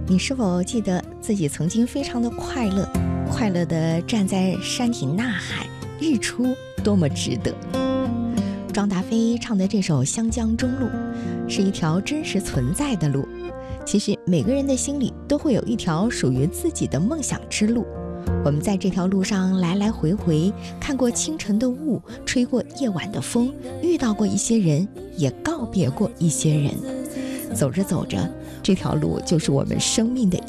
你是否记得自己曾经非常的快乐，快乐地站在山顶呐喊，日出多么值得。庄达菲唱的这首《湘江中路》是一条真实存在的路。其实每个人的心里都会有一条属于自己的梦想之路，我们在这条路上来来回回，看过清晨的雾，吹过夜晚的风，遇到过一些人，也告别过一些人。走着走着，这条路就是我们生命的